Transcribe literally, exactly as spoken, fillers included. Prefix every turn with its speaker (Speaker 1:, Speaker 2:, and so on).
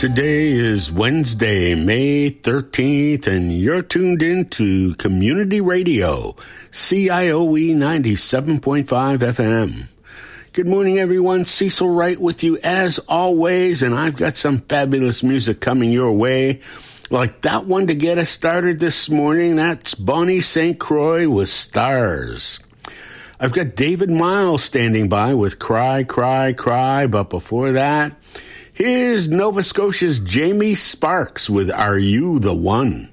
Speaker 1: Today is Wednesday, May thirteenth, and you're tuned in to Community Radio, C I O E ninety-seven point five F M. Good morning, everyone. Cecil Wright with you as always, and I've got some fabulous music coming your way. Like that one to get us started this morning, that's Bonnie Saint Croix with Stars. I've got David Miles standing by with Cry, Cry, Cry, but before that, here's Nova Scotia's Jamie Sparks with Are You the One?